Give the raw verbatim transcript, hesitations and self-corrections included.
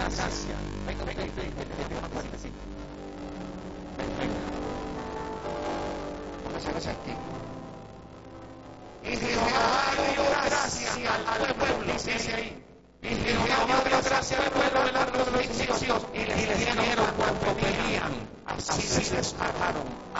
gracia. Venga, venga, venga, venga, cuarenta y cinco. Venga. Póngase los activos. Y Jehová dio gracia al pueblo, dice ahí. Y Jehová dio gracia al pueblo.